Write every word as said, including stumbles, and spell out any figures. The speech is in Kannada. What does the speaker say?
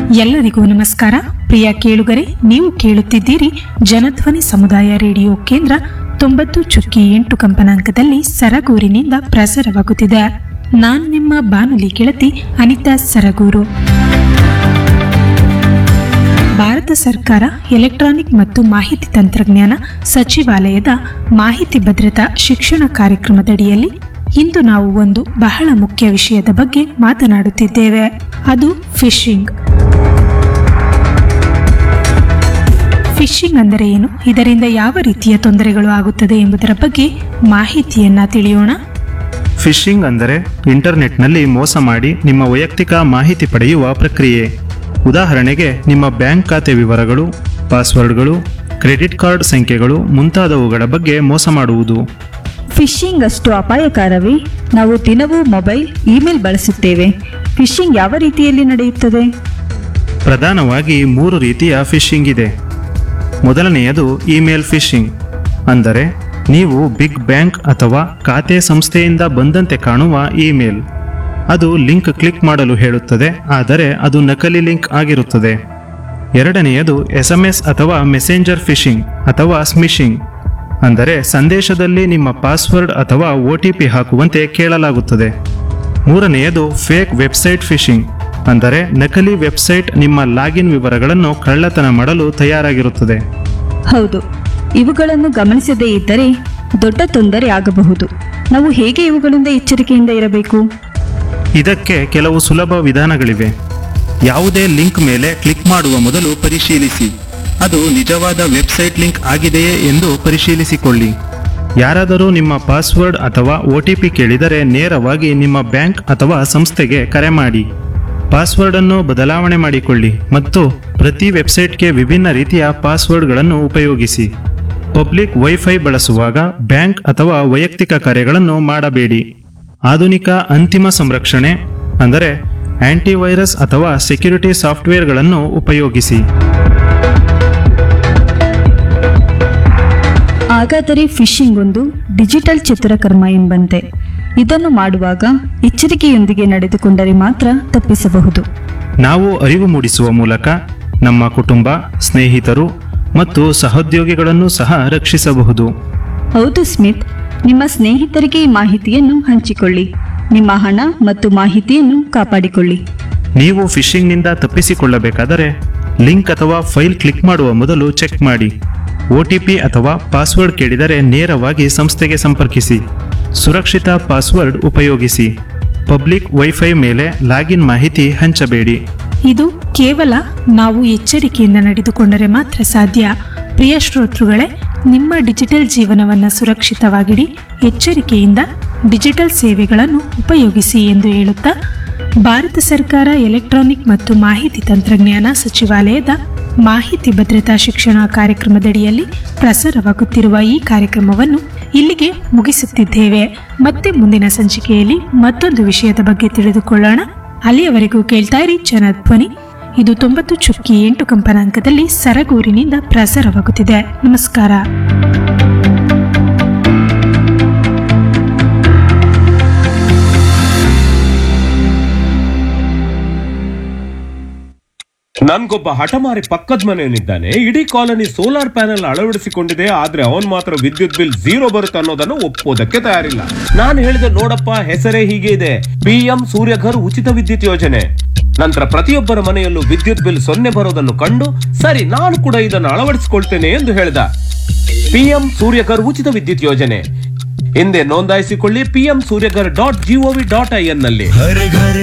ಎಲ್ಲರಿಗೂ ನಮಸ್ಕಾರ. ಪ್ರಿಯ ಕೇಳುಗರೆ, ನೀವು ಕೇಳುತ್ತಿದ್ದೀರಿ ಜನಧ್ವನಿ ಸಮುದಾಯ ರೇಡಿಯೋ ಕೇಂದ್ರ ತೊಂಬತ್ತು ಚುಕ್ಕಿ ಎಂಟು ಕಂಪನಾಂಕದಲ್ಲಿ ಸರಗೂರಿನಿಂದ ಪ್ರಸಾರವಾಗುತ್ತಿದೆ. ನಾನು ನಿಮ್ಮ ಬಾನುಲಿ ಗೆಳತಿ ಅನಿತಾ ಸರಗೂರು. ಭಾರತ ಸರ್ಕಾರ ಎಲೆಕ್ಟ್ರಾನಿಕ್ ಮತ್ತು ಮಾಹಿತಿ ತಂತ್ರಜ್ಞಾನ ಸಚಿವಾಲಯದ ಮಾಹಿತಿ ಭದ್ರತಾ ಶಿಕ್ಷಣ ಕಾರ್ಯಕ್ರಮದಡಿಯಲ್ಲಿ ಇಂದು ನಾವು ಒಂದು ಬಹಳ ಮುಖ್ಯ ವಿಷಯದ ಬಗ್ಗೆ ಮಾತನಾಡುತ್ತಿದ್ದೇವೆ. ಅದು ಫಿಶಿಂಗ್. ಫಿಶಿಂಗ್ ಅಂದರೆ ಏನು, ಇದರಿಂದ ಯಾವ ರೀತಿಯ ತೊಂದರೆಗಳು ಆಗುತ್ತದೆ ಎಂಬುದರ ಬಗ್ಗೆ ಮಾಹಿತಿಯನ್ನ ತಿಳಿಯೋಣ. ಫಿಶಿಂಗ್ ಅಂದರೆ ಇಂಟರ್ನೆಟ್ನಲ್ಲಿ ಮೋಸ ಮಾಡಿ ನಿಮ್ಮ ವೈಯಕ್ತಿಕ ಮಾಹಿತಿ ಪಡೆಯುವ ಪ್ರಕ್ರಿಯೆ. ಉದಾಹರಣೆಗೆ ನಿಮ್ಮ ಬ್ಯಾಂಕ್ ಖಾತೆ ವಿವರಗಳು, ಪಾಸ್ವರ್ಡ್ಗಳು, ಕ್ರೆಡಿಟ್ ಕಾರ್ಡ್ ಸಂಖ್ಯೆಗಳು ಮುಂತಾದವುಗಳ ಬಗ್ಗೆ ಮೋಸ ಮಾಡುವುದು. ಫಿಶಿಂಗ್ ಅಷ್ಟು ಅಪಾಯಕಾರವೇ? ನಾವು ದಿನವೂ ಮೊಬೈಲ್, ಇಮೇಲ್ ಬಳಸುತ್ತೇವೆ. ಫಿಶಿಂಗ್ ಯಾವ ರೀತಿಯಲ್ಲಿ ನಡೆಯುತ್ತದೆ? ಪ್ರಧಾನವಾಗಿ ಮೂರು ರೀತಿಯ ಫಿಶಿಂಗ್ ಇದೆ. ಮೊದಲನೆಯದು ಇಮೇಲ್ ಫಿಶಿಂಗ್, ಅಂದರೆ ನೀವು ಬಿಗ್ ಬ್ಯಾಂಕ್ ಅಥವಾ ಖಾತೆ ಸಂಸ್ಥೆಯಿಂದ ಬಂದಂತೆ ಕಾಣುವ ಇಮೇಲ್. ಅದು ಲಿಂಕ್ ಕ್ಲಿಕ್ ಮಾಡಲು ಹೇಳುತ್ತದೆ, ಆದರೆ ಅದು ನಕಲಿ ಲಿಂಕ್ ಆಗಿರುತ್ತದೆ. ಎರಡನೆಯದು ಎಸ್ ಎಂ ಎಸ್ ಅಥವಾ ಮೆಸೆಂಜರ್ ಫಿಶಿಂಗ್ ಅಥವಾ ಸ್ಮಿಶಿಂಗ್, ಅಂದರೆ ಸಂದೇಶದಲ್ಲಿ ನಿಮ್ಮ ಪಾಸ್ವರ್ಡ್ ಅಥವಾ ಒ ಟಿ ಪಿ ಹಾಕುವಂತೆ ಕೇಳಲಾಗುತ್ತದೆ. ಮೂರನೆಯದು ಫೇಕ್ ವೆಬ್ಸೈಟ್ ಫಿಶಿಂಗ್, ಅಂದರೆ ನಕಲಿ ವೆಬ್ಸೈಟ್ ನಿಮ್ಮ ಲಾಗಿನ್ ವಿವರಗಳನ್ನು ಕಳ್ಳತನ ಮಾಡಲು ತಯಾರಾಗಿರುತ್ತದೆ. ಹೌದು, ಇವುಗಳನ್ನು ಗಮನಿಸದೇ ಇದ್ದರೆ ದೊಡ್ಡ ತೊಂದರೆ ಆಗಬಹುದು. ನಾವು ಹೇಗೆ ಇವುಗಳಿಂದ ಎಚ್ಚರಿಕೆಯಿಂದ ಇರಬೇಕು? ಇದಕ್ಕೆ ಕೆಲವು ಸುಲಭ ವಿಧಾನಗಳಿವೆ. ಯಾವುದೇ ಲಿಂಕ್ ಮೇಲೆ ಕ್ಲಿಕ್ ಮಾಡುವ ಮೊದಲು ಪರಿಶೀಲಿಸಿ, ಅದು ನಿಜವಾದ ವೆಬ್ಸೈಟ್ ಲಿಂಕ್ ಆಗಿದೆಯೇ ಎಂದು ಪರಿಶೀಲಿಸಿಕೊಳ್ಳಿ. ಯಾರಾದರೂ ನಿಮ್ಮ ಪಾಸ್ವರ್ಡ್ ಅಥವಾ ಒ ಟಿ ಪಿ ಕೇಳಿದರೆ ನೇರವಾಗಿ ನಿಮ್ಮ ಬ್ಯಾಂಕ್ ಅಥವಾ ಸಂಸ್ಥೆಗೆ ಕರೆ ಮಾಡಿ. ಪಾಸ್ವರ್ಡ್ ಅನ್ನು ಬದಲಾವಣೆ ಮಾಡಿಕೊಳ್ಳಿ ಮತ್ತು ಪ್ರತಿ ವೆಬ್ಸೈಟ್ಗೆ ವಿಭಿನ್ನ ರೀತಿಯ ಪಾಸ್ವರ್ಡ್ಗಳನ್ನು ಉಪಯೋಗಿಸಿ. ಪಬ್ಲಿಕ್ ವೈಫೈ ಬಳಸುವಾಗ ಬ್ಯಾಂಕ್ ಅಥವಾ ವೈಯಕ್ತಿಕ ಕಾರ್ಯಗಳನ್ನು ಮಾಡಬೇಡಿ. ಆಧುನಿಕ ಅಂತಿಮ ಸಂರಕ್ಷಣೆ ಅಂದರೆ ಆಂಟಿವೈರಸ್ ಅಥವಾ ಸೆಕ್ಯುರಿಟಿ ಸಾಫ್ಟ್ವೇರ್ಗಳನ್ನು ಉಪಯೋಗಿಸಿ. ಹಾಗಾದರೆ ಫಿಶಿಂಗ್ ಒಂದು ಡಿಜಿಟಲ್ ಚಿತ್ರಕರ್ಮ ಎಂಬಂತೆ. ಇದನ್ನು ಮಾಡುವಾಗ ಎಚ್ಚರಿಕೆಯೊಂದಿಗೆ ನಡೆದುಕೊಂಡರೆ ಮಾತ್ರ ತಪ್ಪಿಸಬಹುದು. ನಾವು ಅರಿವು ಮೂಡಿಸುವ ಮೂಲಕ ನಮ್ಮ ಕುಟುಂಬ, ಸ್ನೇಹಿತರು ಮತ್ತು ಸಹೋದ್ಯೋಗಿಗಳನ್ನು ಸಹ ರಕ್ಷಿಸಬಹುದು. ಹೌದು ಸ್ಮಿತ್, ನಿಮ್ಮ ಸ್ನೇಹಿತರಿಗೆ ಈ ಮಾಹಿತಿಯನ್ನು ಹಂಚಿಕೊಳ್ಳಿ. ನಿಮ್ಮ ಹಣ ಮತ್ತು ಮಾಹಿತಿಯನ್ನು ಕಾಪಾಡಿಕೊಳ್ಳಿ. ನೀವು ಫಿಶಿಂಗ್ನಿಂದ ತಪ್ಪಿಸಿಕೊಳ್ಳಬೇಕಾದರೆ ಲಿಂಕ್ ಅಥವಾ ಫೈಲ್ ಕ್ಲಿಕ್ ಮಾಡುವ ಮೊದಲು ಚೆಕ್ ಮಾಡಿ. ಒ ಟಿ ಪಿ ಅಥವಾ ಪಾಸ್ವರ್ಡ್ ಕೇಳಿದರೆ ನೇರವಾಗಿ ಸಂಸ್ಥೆಗೆ ಸಂಪರ್ಕಿಸಿ. ಸುರಕ್ಷಿತ ಪಾಸ್ವರ್ಡ್ ಉಪಯೋಗಿಸಿ. ಪಬ್ಲಿಕ್ ವೈಫೈ ಮೇಲೆ ಲಾಗಿನ್ ಮಾಹಿತಿ ಹಂಚಬೇಡಿ. ಇದು ಕೇವಲ ನಾವು ಎಚ್ಚರಿಕೆಯಿಂದ ನಡೆದುಕೊಂಡರೆ ಮಾತ್ರ ಸಾಧ್ಯ. ಪ್ರಿಯ ಶ್ರೋತೃಗಳೇ, ನಿಮ್ಮ ಡಿಜಿಟಲ್ ಜೀವನವನ್ನು ಸುರಕ್ಷಿತವಾಗಿಡಿ, ಎಚ್ಚರಿಕೆಯಿಂದ ಡಿಜಿಟಲ್ ಸೇವೆಗಳನ್ನು ಉಪಯೋಗಿಸಿ ಎಂದು ಹೇಳುತ್ತಾ, ಭಾರತ ಸರ್ಕಾರ ಎಲೆಕ್ಟ್ರಾನಿಕ್ ಮತ್ತು ಮಾಹಿತಿ ತಂತ್ರಜ್ಞಾನ ಸಚಿವಾಲಯದ ಮಾಹಿತಿ ಭದ್ರತಾ ಶಿಕ್ಷಣ ಕಾರ್ಯಕ್ರಮದಡಿಯಲ್ಲಿ ಪ್ರಸಾರವಾಗುತ್ತಿರುವ ಈ ಕಾರ್ಯಕ್ರಮವನ್ನು ಇಲ್ಲಿಗೆ ಮುಗಿಸುತ್ತಿದ್ದೇವೆ. ಮತ್ತೆ ಮುಂದಿನ ಸಂಚಿಕೆಯಲ್ಲಿ ಮತ್ತೊಂದು ವಿಷಯದ ಬಗ್ಗೆ ತಿಳಿದುಕೊಳ್ಳೋಣ. ಅಲ್ಲಿಯವರೆಗೂ ಕೇಳ್ತಾ ಇರಿ ಜನಧ್ವನಿ. ಇದು ತೊಂಬತ್ತು ಚುಕ್ಕಿ ಎಂಟು ಕಂಪನಾಂಕದಲ್ಲಿ ಸರಗೂರಿನಿಂದ ಪ್ರಸಾರವಾಗುತ್ತಿದೆ. ನಮಸ್ಕಾರ. ನನ್ಗೊಬ್ಬ ಹಠಮಾರಿ ಪಕ್ಕದ ಮನೆಯವನಿದ್ದಾನೆ. ಇಡೀ ಕಾಲನಿ ಸೋಲಾರ್ ಪ್ಯಾನೆಲ್ ಅಳವಡಿಸಿಕೊಂಡಿದೆ, ಆದ್ರೆ ಅವನ್ ಮಾತ್ರ ವಿದ್ಯುತ್ ಬಿಲ್ ಝೀರೋ ಬರುತ್ತೆ ಅನ್ನೋದನ್ನು ಒಪ್ಪೋದಕ್ಕೆ ತಯಾರಿಲ್ಲ. ನಾನು ಹೇಳಿದೆ, ನೋಡಪ್ಪ, ಹೆಸರೇ ಹೀಗೆ ಇದೆ, ಪಿಎಂ ಸೂರ್ಯಘರ್ ಉಚಿತ ವಿದ್ಯುತ್ ಯೋಜನೆ. ನಂತರ ಪ್ರತಿಯೊಬ್ಬರ ಮನೆಯಲ್ಲೂ ವಿದ್ಯುತ್ ಬಿಲ್ ಸೊನ್ನೆ ಬರೋದನ್ನು ಕಂಡು, ಸರಿ ನಾನು ಕೂಡ ಇದನ್ನು ಅಳವಡಿಸಿಕೊಳ್ತೇನೆ ಎಂದು ಹೇಳಿದ. ಪಿಎಂ ಸೂರ್ಯಘರ್ ಉಚಿತ ವಿದ್ಯುತ್ ಯೋಜನೆ ಹಿಂದೆ ನೋಂದಾಯಿಸಿಕೊಳ್ಳಿ PM Surya Ghar dot gov dot I N ನಲ್ಲಿ.